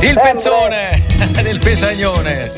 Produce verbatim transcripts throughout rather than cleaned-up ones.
Il pezzone del Petagnone,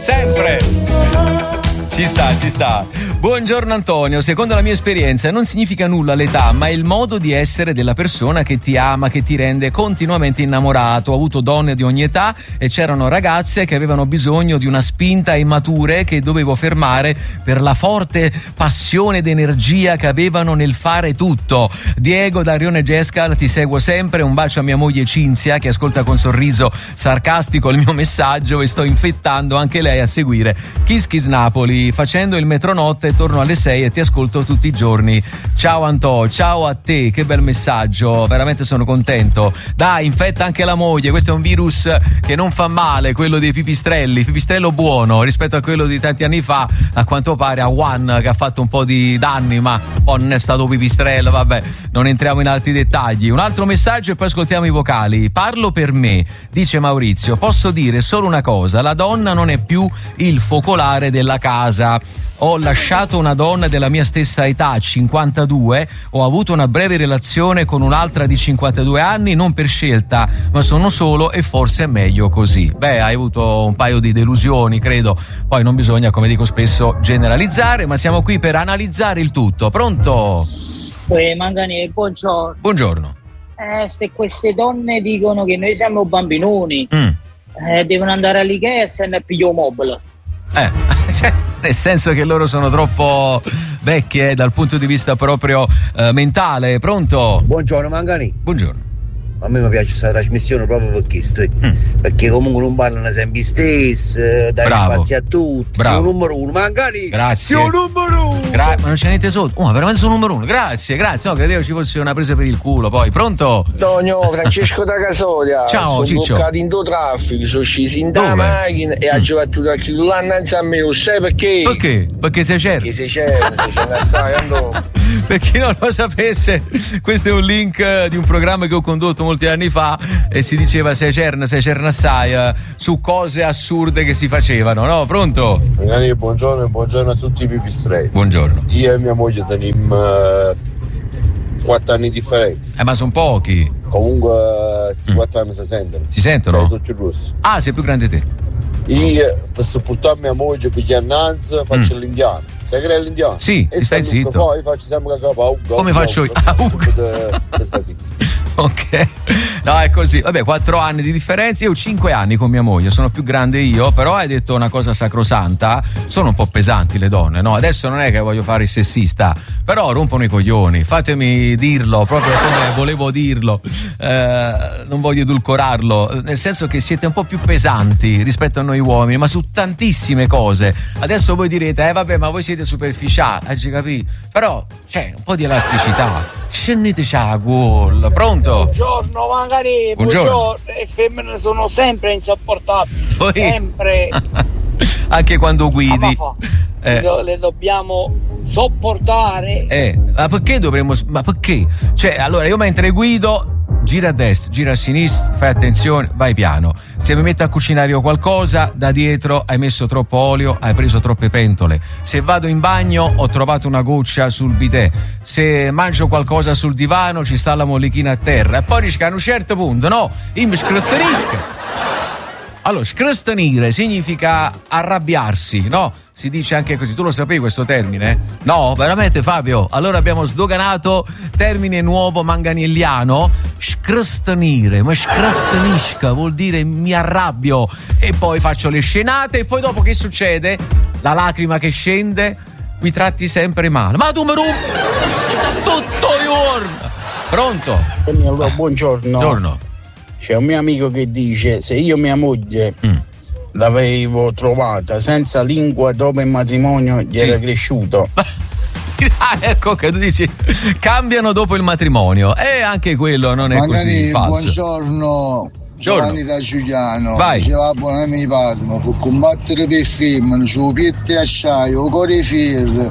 sempre. Ci sta, ci sta. Buongiorno Antonio, secondo la mia esperienza non significa nulla l'età, ma è il modo di essere della persona che ti ama, che ti rende continuamente innamorato. Ho avuto donne di ogni età e c'erano ragazze che avevano bisogno di una spinta immature che dovevo fermare per la forte passione ed energia che avevano nel fare tutto. Diego da Rione Gescal, ti seguo sempre, un bacio a mia moglie Cinzia che ascolta con sorriso sarcastico il mio messaggio e sto infettando anche lei a seguire Kiss Kiss Napoli. Facendo il metronotte torno alle sei e ti ascolto tutti i giorni. Ciao Anto, ciao a te, che bel messaggio, veramente sono contento. Dai, infetta anche la moglie, questo è un virus che non fa male, quello dei pipistrelli, pipistrello buono rispetto a quello di tanti anni fa, a quanto pare a Juan che ha fatto un po' di danni, ma poi non è stato pipistrello, vabbè, non entriamo in altri dettagli. Un altro messaggio e poi ascoltiamo i vocali. Parlo per me, dice Maurizio, posso dire solo una cosa, la donna non è più il focolare della casa. Ho lasciato una donna della mia stessa età, cinquantadue, ho avuto una breve relazione con un'altra di cinquantadue anni, non per scelta, ma sono solo e forse è meglio così. Beh, hai avuto un paio di delusioni, credo. Poi non bisogna, come dico spesso, generalizzare, ma siamo qui per analizzare il tutto. Pronto? Uè, Mangani, buongiorno. Buongiorno. Eh, se queste donne dicono che noi siamo bambinoni, mm. eh, devono andare all'Ikea e se ne pigliò mobile. Eh, cioè, nel senso che loro sono troppo vecchie eh, dal punto di vista proprio eh, mentale. Pronto? Buongiorno Mangani. Buongiorno. A me mi piace questa trasmissione proprio per questo, mm. perché comunque non parlano sempre stessi, dai spazio a tutti. Bravo. Sono numero uno, Mangani. Grazie. Sono numero uno. Gra- ma non c'è niente sotto. Oh, veramente sono numero uno. Grazie, grazie. No, credevo ci fosse una presa per il culo. Poi, pronto? Antonio, Francesco da Casoria. Ciao, sono Ciccio. Sono bloccato in due traffici, sono scesi in da Dove? macchina e Mm. ha giocato da chiudere innanzi a me. Lo sai perché? Perché? Perché sei certo. Perché sei certo, sei certo assai, Antonio. Per chi non lo sapesse, questo è un link eh, di un programma che ho condotto molti anni fa e si diceva sei cerna, sei cerna assai eh, su cose assurde che si facevano, no? Pronto? Mangani, buongiorno e buongiorno a tutti i pipistrelli. Buongiorno. Io e mia moglie teniamo uh, quattro anni di differenza. Eh, ma sono pochi. Comunque questi Mm. quattro anni si sentono. Si sentono? Cioè, sono più rossi. Ah, sei più grande te. Io per supportare mia moglie per gli annanzi faccio Mm. l'indiano. Sai che è l'indiano? Sì, e ti stai Luca, zitto. Poi faccio sempre che paura. Come faccio io? Ah, Ugo. Ok, no, è così. Vabbè, quattro anni di differenza. Io ho cinque anni con mia moglie, sono più grande io. Però hai detto una cosa sacrosanta. Sono un po' pesanti le donne, no? Adesso non è che voglio fare il sessista, però rompono i coglioni. Fatemi dirlo proprio come volevo dirlo. Eh, non voglio edulcorarlo, nel senso che siete un po' più pesanti rispetto a noi uomini, ma su tantissime cose. Adesso voi direte, eh vabbè, ma voi siete superficiali, hai capito? Però c'è un po' di elasticità. Scendeteci a gol. Pronto? Buongiorno Mangani, Buongiorno. buongiorno. Le femmine sono sempre insopportabili. Poi- Sempre. Anche quando guidi. Ah, ma Eh. fa- Le dobbiamo sopportare. Eh, ma perché dovremmo. Ma perché? Cioè, allora io mentre guido. Gira a destra, gira a sinistra, fai attenzione, vai piano. Se mi metto a cucinare io qualcosa, da dietro hai messo troppo olio, hai preso troppe pentole. Se vado in bagno, ho trovato una goccia sul bidet. Se mangio qualcosa sul divano, ci sta la mollichina a terra. E poi dici che a un certo punto, no, io mi scrostanisco. Allora, scrostanire significa arrabbiarsi, no? Si dice anche così. Tu lo sapevi questo termine? No, veramente Fabio? Allora abbiamo sdoganato termine nuovo manganielliano. Scrostanire, ma scrostanisca vuol dire mi arrabbio e poi faccio le scenate e poi dopo che succede? La lacrima che scende, mi tratti sempre male. Ma tu mi rompi tutto il giorno. Pronto? Allora, buongiorno. Buongiorno. C'è un mio amico che dice: se io mia moglie Mm. l'avevo trovata senza lingua dopo il matrimonio gli Sì. era cresciuto. Ah, ecco che tu dici cambiano dopo il matrimonio e anche quello non è così falso. Buongiorno, Giovanni da Giuliano. Vai. Diceva buona mia padre, ma fu combattere per femmine, su piette acciaio, cuore ferro,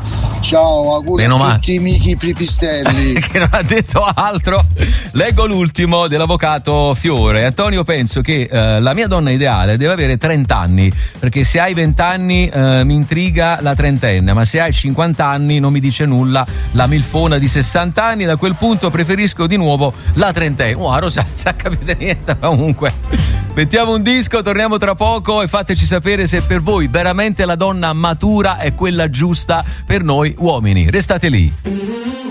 Ciao, auguri a tutti i michi pipistelli. Che non ha detto altro. Leggo l'ultimo dell'avvocato Fiore. Antonio, penso che eh, la mia donna ideale deve avere trenta anni, perché se hai venti anni eh, mi intriga la trentenne, ma se hai cinquanta anni non mi dice nulla la milfona di sessanta anni. Da quel punto preferisco di nuovo la trentenne. Wow, Rosa, non sa capite niente. Comunque mettiamo un disco, torniamo tra poco e fateci sapere se per voi veramente la donna matura è quella giusta per noi uomini. Restate lì.